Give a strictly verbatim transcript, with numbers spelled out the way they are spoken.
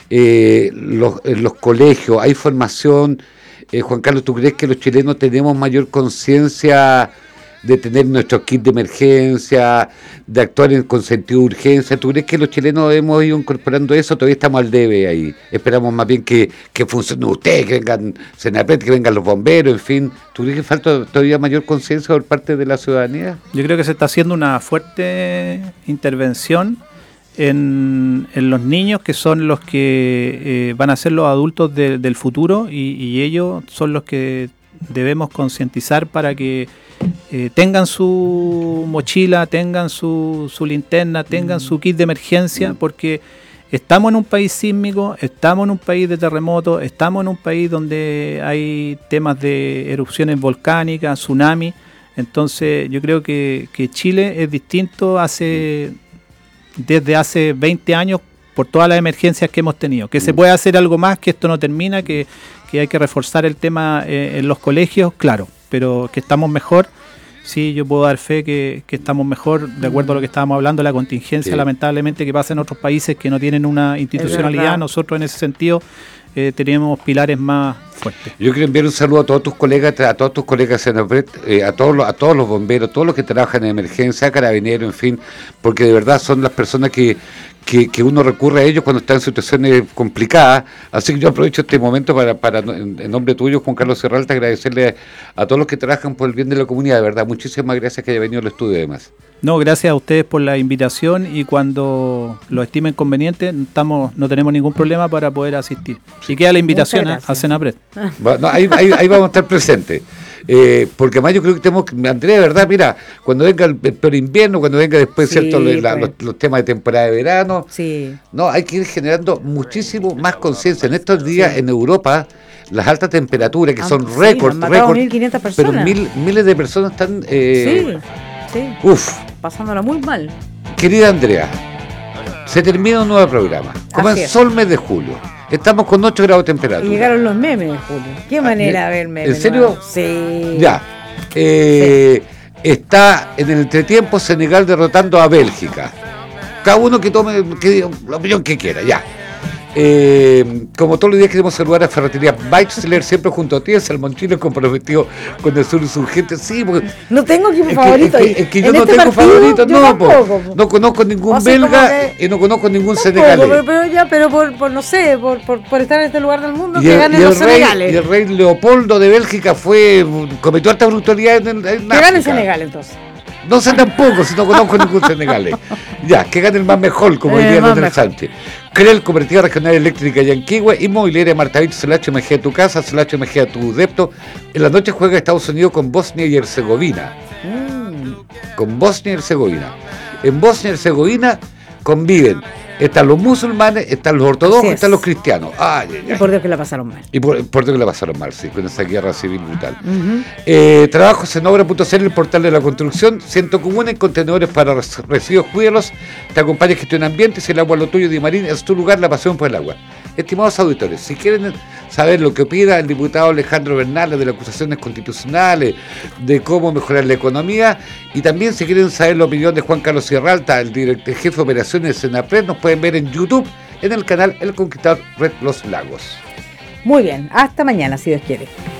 eh, los, en los colegios, hay formación. Eh, Juan Carlos, ¿tú crees que los chilenos tenemos mayor conciencia de tener nuestros kits de emergencia, de actuar en, con sentido de urgencia? ¿Tú crees que los chilenos hemos ido incorporando eso? Todavía estamos al debe ahí. Esperamos más bien que, que funcione usted, que vengan Senapred, que vengan los bomberos, en fin. ¿Tú crees que falta todavía mayor conciencia por parte de la ciudadanía? Yo creo que se está haciendo una fuerte intervención en, en los niños, que son los que eh, van a ser los adultos de, del futuro, y, y ellos son los que debemos concientizar para que eh, tengan su mochila, tengan su, su linterna, tengan su kit de emergencia, porque estamos en un país sísmico, estamos en un país de terremotos, estamos en un país donde hay temas de erupciones volcánicas, tsunami. Entonces yo creo que, que Chile es distinto hace desde hace veinte años por todas las emergencias que hemos tenido. Que se puede hacer algo más, que esto no termina, que, que hay que reforzar el tema eh, en los colegios, claro, pero que estamos mejor. Sí, yo puedo dar fe que, que estamos mejor, de acuerdo a lo que estábamos hablando, la contingencia, sí, lamentablemente, que pasa en otros países que no tienen una institucionalidad. Nosotros en ese sentido eh, tenemos pilares más fuertes. Yo quiero enviar un saludo a todos tus colegas, a todos tus colegas Senapred, eh, a todos los, a todos los bomberos, todos los que trabajan en emergencia, carabineros, en fin, porque de verdad son las personas que Que, que uno recurre a ellos cuando está en situaciones complicadas. Así que yo aprovecho este momento para, para en, en nombre tuyo, Juan Carlos Serralta, agradecerle a, a todos los que trabajan por el bien de la comunidad. De verdad, muchísimas gracias que haya venido al estudio, además. No, gracias a ustedes por la invitación, y cuando lo estimen conveniente, estamos, no tenemos ningún problema para poder asistir. Y queda la invitación a, a Senapred. No, ahí, ahí, ahí vamos a estar presentes. Eh, porque además yo creo que tenemos que, Andrea, de verdad, mira, cuando venga el, el peor invierno, cuando venga después, sí, cierto, la, pues. los, los temas de temporada de verano, sí, no, hay que ir generando muchísimo más conciencia. En estos días, sí, en Europa, las altas temperaturas, que ah, son sí, récords, récord, pero mil, miles de personas están eh, sí, sí, uf, pasándola muy mal. Querida Andrea, se termina un nuevo programa, comenzó el mes de julio. Estamos con ocho grados de temperatura. Y llegaron los memes, Julio. Qué manera de ver memes. ¿En serio? ¿No? Sí. Ya. Eh, sí. Está en el entretiempo Senegal derrotando a Bélgica. Cada uno que tome que diga la opinión que quiera, ya. Eh, como todos los días queremos saludar a Ferretería Beitzler, siempre junto a ti, el Salmonchino comprometido con el sur y su gente. Sí, porque no tengo equipo favorito. Es que, es que yo no este tengo favorito, no, tampoco, po, no conozco ningún o sea, belga que, y no conozco ningún senegalés. Pero, pero ya, pero por, por no sé, por, por, por estar en este lugar del mundo, y que el, ganen y los rey, senegales. Y el rey Leopoldo de Bélgica fue cometió alta brutalidad en, en, en que gane Senegal, entonces. No sé tampoco, si no conozco ningún senegalés. Ya, que gane el más mejor, como diría Leonel Sánchez. Creel, Cooperativa Regional Eléctrica Yanquihue, Inmobiliaria Martavich, Celacho M G a tu casa, Celacho M G a tu depto. En la noche juega Estados Unidos con Bosnia y Herzegovina. Mm. Con Bosnia y Herzegovina. En Bosnia y Herzegovina conviven. Están los musulmanes, están los ortodoxos, están los cristianos. Ay, ay, ay. Y por Dios que la pasaron mal. Y por, por Dios que la pasaron mal, sí, con esa guerra civil brutal. Uh-huh. Eh, trabajos en obra punto c l, el portal de la construcción, ciento comunes, contenedores para residuos, cuídalos, te acompaña Gestión Ambiente, si el agua lo tuyo, Di Marín, es tu lugar, la pasión por el agua. Estimados auditores, si quieren saber lo que opina el diputado Alejandro Bernales de las acusaciones constitucionales, de cómo mejorar la economía, y también si quieren saber la opinión de Juan Carlos Sierralta, el director jefe de operaciones de Senapred, nos pueden ver en YouTube, en el canal El Conquistador Red Los Lagos. Muy bien, hasta mañana, si Dios quiere.